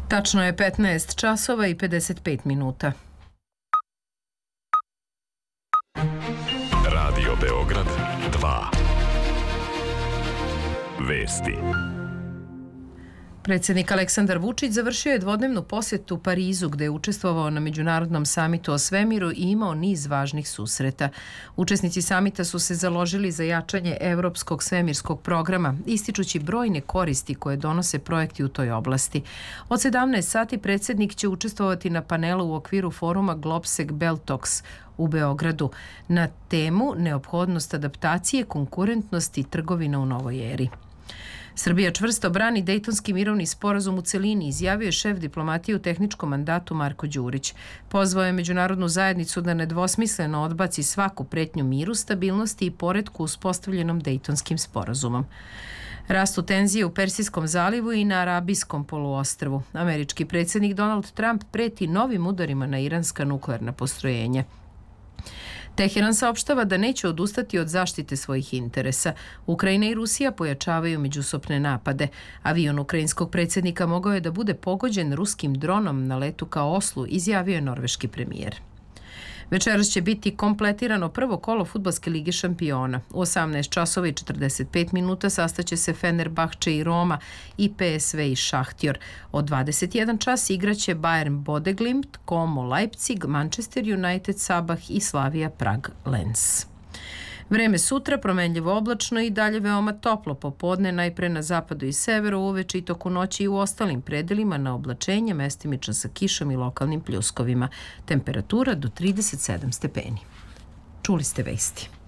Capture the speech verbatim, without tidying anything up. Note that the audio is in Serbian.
Tačno je petnaest časova i pedeset pet minuta. Radio Beograd dva. Vesti. Predsjednik Aleksandar Vučić završio je dvodnevnu posjetu Parizu gde je učestvovao na međunarodnom samitu o svemiru i imao niz važnih susreta. Učesnici samita su se založili za jačanje evropskog svemirskog programa, ističući brojne koristi koje donose projekti u toj oblasti. Od sedamnaest sati predsjednik će učestvovati na panelu u okviru foruma Globsec Beltox u Beogradu na temu neophodnost adaptacije, konkurentnosti i trgovina u novoj eri. Srbija čvrsto brani Dejtonski mirovni sporazum u celini, izjavio je šef diplomatije u tehničkom mandatu Marko Đurić. Pozvao je međunarodnu zajednicu da nedvosmisleno odbaci svaku pretnju miru, stabilnosti i poretku uspostavljenom Dejtonskim sporazumom. Rastu tenzije u Persijskom zalivu i na Arabijskom poluostrvu. Američki predsjednik Donald Trump preti novim udarima na iranska nuklearna postrojenja. Teheran saopštava da neće odustati od zaštite svojih interesa. Ukrajina i Rusija pojačavaju međusobne napade. Avion ukrajinskog predsjednika mogao je da bude pogođen ruskim dronom na letu ka Oslu, izjavio je norveški premijer. Večeras će biti kompletirano prvo kolo Fudbalske lige šampiona. U osamnaest časova i četrdeset pet minuta sastaće se Fenerbahče i Roma i P S V i Šahtjor. Od dvadeset jedan čas igraće Bayern Bodeglimt, Como Leipzig, Manchester United Sabah i Slavia Prag Lens. Vreme sutra promenljivo oblačno i dalje veoma toplo popodne, najpre na zapadu i severu, uveče i toku noći i u ostalim predelima na oblačenje, mestimično sa kišom i lokalnim pljuskovima. Temperatura do trideset sedam stepeni. Čuli ste vesti.